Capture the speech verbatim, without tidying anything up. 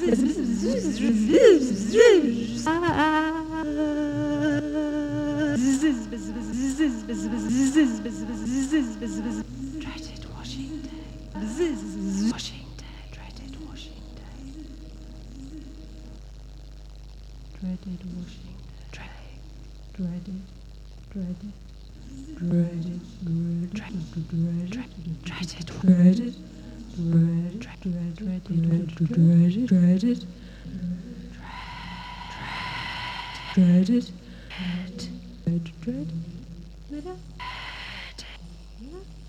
Dreaded washing day. Washing day. Dreaded washing day. Dreaded washing day. Dreaded. Dreaded. Dreaded. Dreaded. Dreaded. Dreaded. Dreaded. Dreaded. Dreaded. Dreaded. Dreaded. Dreaded. Dreaded. Dreaded.